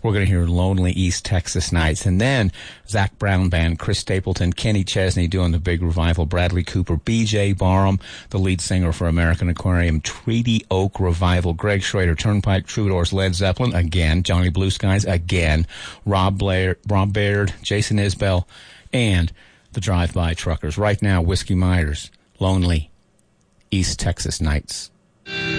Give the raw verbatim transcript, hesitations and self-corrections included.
we're going to hear Lonely East Texas Nights. And then Zach Brown Band, Chris Stapleton, Kenny Chesney doing the big revival, Bradley Cooper, B J Barham, the lead singer for American Aquarium, Treaty Oak Revival, Greg Schrader, Turnpike Troubadours, Led Zeppelin, again, Johnny Blue Skies, again, Rob Blair, Rob Baird, Jason Isbell, and the Drive-By Truckers. Right now, Whiskey Myers, Lonely East Texas Nights.